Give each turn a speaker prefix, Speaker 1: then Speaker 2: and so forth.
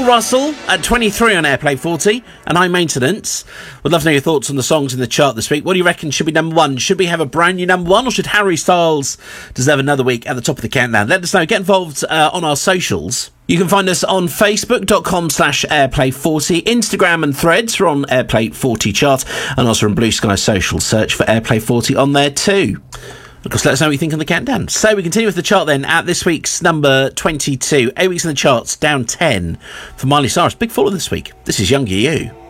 Speaker 1: Phil Russell at 23 on Airplay 40 and High Maintenance. Would love to know your thoughts on the songs in the chart this week. What do you reckon should be number one? Should we have a brand new number one, or should Harry Styles deserve another week at the top of the countdown? Let us know. Get involved on our socials. You can find us on facebook.com/Airplay40, Instagram and Threads. We're on Airplay 40 chart, and also on Blue Sky Social. Search for Airplay 40 on there too. Of course, let us know what you think on the countdown. So we continue with the chart then at this week's number 22. 8 weeks in the charts, down 10 for Miley Cyrus. Big fall this week. This is Younger You.